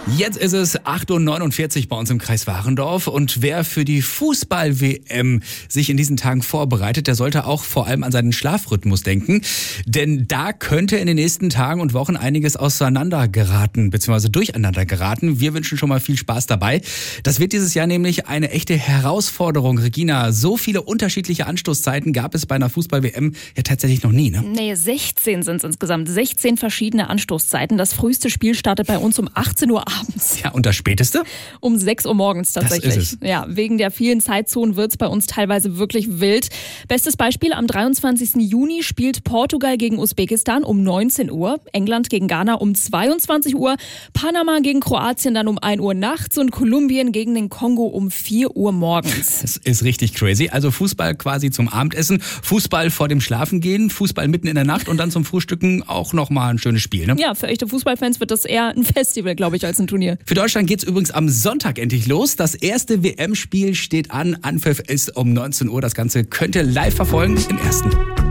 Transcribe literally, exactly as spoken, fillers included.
Jetzt ist es acht Uhr neunundvierzig bei uns im Kreis Warendorf und wer für die Fußball-W M sich in diesen Tagen vorbereitet, der sollte auch vor allem an seinen Schlafrhythmus denken, denn da könnte in den nächsten Tagen und Wochen einiges auseinander geraten, beziehungsweise durcheinander geraten. Wir wünschen schon mal viel Spaß dabei. Das wird dieses Jahr nämlich eine echte Herausforderung. Regina, so viele unterschiedliche Anstoßzeiten gab es bei einer Fußball-W M ja tatsächlich noch nie, ne? Nee, sechzehn sind es insgesamt. sechzehn verschiedene Anstoßzeiten. Das früheste Spiel startet bei uns um achtzehn Uhr abends. Ja, und das späteste? Um sechs Uhr morgens tatsächlich. Das ist es. Ja, wegen der vielen Zeitzonen wird es bei uns teilweise wirklich wild. Bestes Beispiel, am dreiundzwanzigsten Juni spielt Portugal gegen Usbekistan um neunzehn Uhr, England gegen Ghana um zweiundzwanzig Uhr, Panama gegen Kroatien dann um ein Uhr nachts und Kolumbien gegen den Kongo um vier Uhr morgens. Das ist richtig crazy. Also Fußball quasi zum Abendessen, Fußball vor dem Schlafengehen, Fußball mitten in der Nacht und dann zum Frühstücken auch nochmal ein schönes Spiel, ne? Ja, für echte Fußballfans wird das eher ein Festival, glaube ich, als ein Turnier. Für Deutschland geht's übrigens am Sonntag endlich los. Das erste W M-Spiel steht an. Anpfiff ist um neunzehn Uhr. Das Ganze könnt ihr live verfolgen im Ersten.